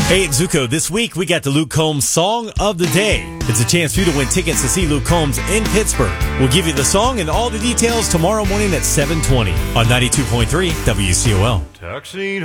Hey, it's Zuko. This week, we got the Luke Combs Song of the Day. It's a chance for you to win tickets to see Luke Combs in Pittsburgh. We'll give you the song and all the details tomorrow morning at 7:20 on 92.3 WCOL. Tuxedo